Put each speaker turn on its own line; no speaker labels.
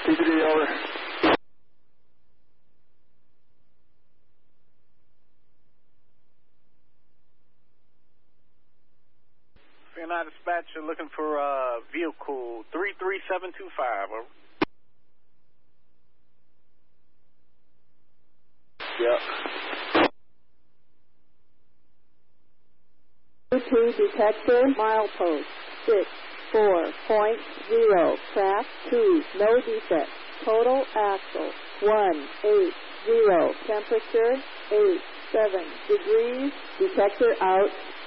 TPD over.
United Dispatch, you're looking for vehicle 33725. Over.
Yep.
2 detector, milepost 64.0, track 2, no defect, total axle 180, temperature 87 degrees, detector out.